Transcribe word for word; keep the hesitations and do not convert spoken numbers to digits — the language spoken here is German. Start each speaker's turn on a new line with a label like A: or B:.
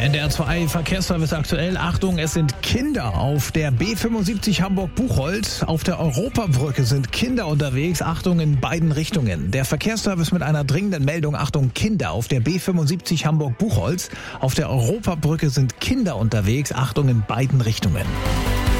A: N D R zwei Verkehrsservice aktuell. Achtung, es sind Kinder auf der B fünfundsiebzig Hamburg-Buchholz. Auf der Europabrücke sind Kinder unterwegs. Achtung in beiden Richtungen. Der Verkehrsservice mit einer dringenden Meldung. Achtung, Kinder auf der B fünfundsiebzig Hamburg-Buchholz. Auf der Europabrücke sind Kinder unterwegs. Achtung in beiden Richtungen.